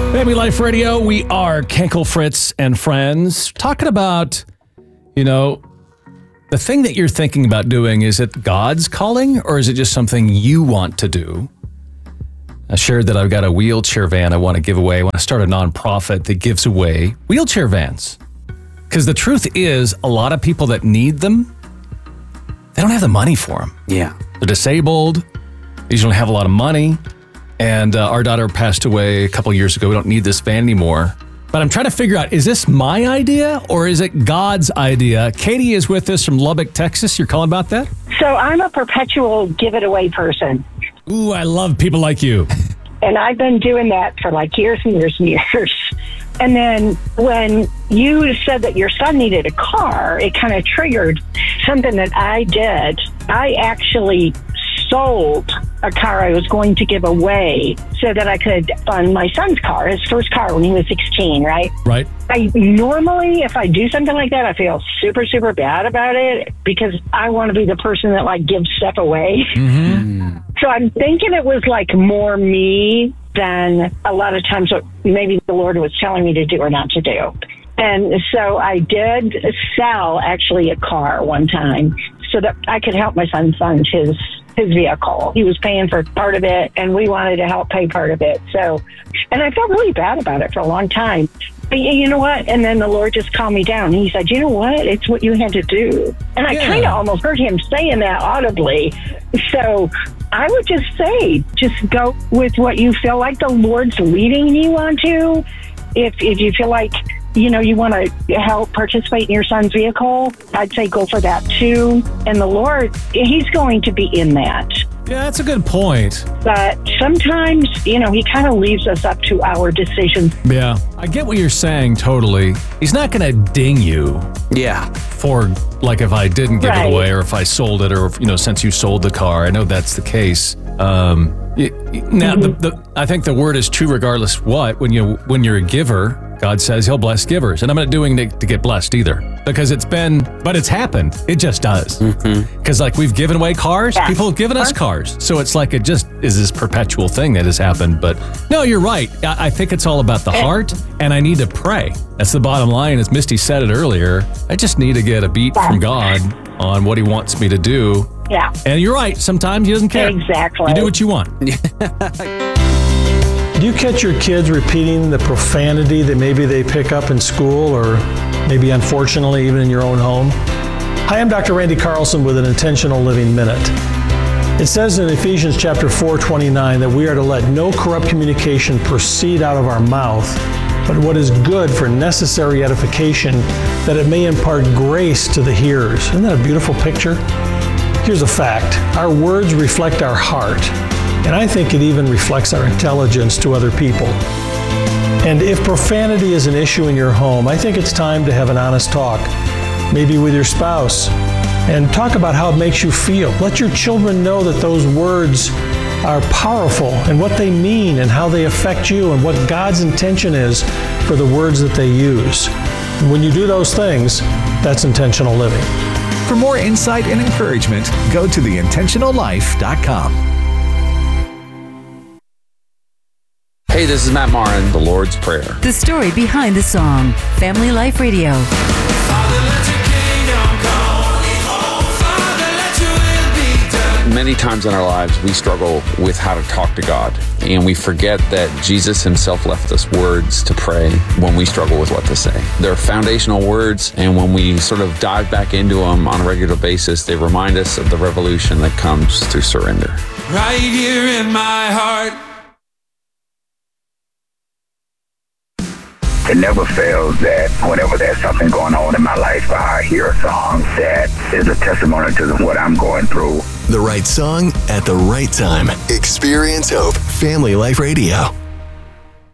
Family Life Radio, we are Kenkel, Fritz, and friends. Talking about, the thing that you're thinking about doing, is it God's calling or is it just something you want to do? I shared that I've got a wheelchair van I want to give away. I want to start a nonprofit that gives away wheelchair vans. Because the truth is, a lot of people that need them, they don't have the money for them. Yeah. They're disabled. They usually don't have a lot of money. And our daughter passed away a couple years ago. We don't need this van anymore. But I'm trying to figure out, is this my idea or is it God's idea? Katie is with us from Lubbock, Texas. You're calling about that? So I'm a perpetual give-it-away person. Ooh, I love people like you. And I've been doing that for like years and years and years. And then when you said that your son needed a car, it kind of triggered something that I did. I actually sold a car I was going to give away so that I could fund my son's car, his first car when he was 16, right? Right. I normally, if I do something like that, I feel super, super bad about it because I want to be the person that like gives stuff away. Mm-hmm. So I'm thinking it was like more me than a lot of times what maybe the Lord was telling me to do or not to do. And so I did sell actually a car one time so that I could help my son fund his vehicle. He was paying for part of it and we wanted to help pay part of it. So, and I felt really bad about it for a long time. But you know what? And then the Lord just calmed me down. He said, you know what? It's what you had to do. And I kind of almost heard him saying that audibly. So I would just say, just go with what you feel like the Lord's leading you onto. If you feel like, you want to help participate in your son's vehicle, I'd say go for that too. And the Lord, he's going to be in that. Yeah, that's a good point. But sometimes, he kind of leaves us up to our decisions. Yeah, I get what you're saying totally. He's not going to ding you. Yeah. For, like, if I didn't give it away or if I sold it or, since you sold the car. I know that's the case. Now, I think the word is true regardless what. When you're a giver, God says he'll bless givers. And I'm not doing it to get blessed either. Because it's happened. It just does. Because we've given away cars, people have given us cars. So it's like it just is this perpetual thing that has happened. But no, you're right. I think it's all about the heart, and I need to pray. That's the bottom line. As Misty said it earlier, I just need to get a beat from God on what he wants me to do. Yeah. And you're right. Sometimes he doesn't care. Exactly. You do what you want. Do you catch your kids repeating the profanity that maybe they pick up in school or maybe unfortunately even in your own home? Hi, I'm Dr. Randy Carlson with an Intentional Living Minute. It says in Ephesians chapter 4:29 that we are to let no corrupt communication proceed out of our mouth, but what is good for necessary edification, that it may impart grace to the hearers. Isn't that a beautiful picture? Here's a fact. Our words reflect our heart. And I think it even reflects our intelligence to other people. And if profanity is an issue in your home, I think it's time to have an honest talk, maybe with your spouse, and talk about how it makes you feel. Let your children know that those words are powerful and what they mean and how they affect you and what God's intention is for the words that they use. And when you do those things, that's intentional living. For more insight and encouragement, go to theintentionallife.com. Hey, this is Matt Marin, The Lord's Prayer. The story behind the song. Family Life Radio. Many times in our lives, we struggle with how to talk to God, and we forget that Jesus himself left us words to pray when we struggle with what to say. They're foundational words, and when we sort of dive back into them on a regular basis, they remind us of the revolution that comes through surrender. Right here in my heart. It never fails that whenever there's something going on in my life, I hear a song that is a testimony to what I'm going through. The right song at the right time. Experience Hope. Family Life Radio.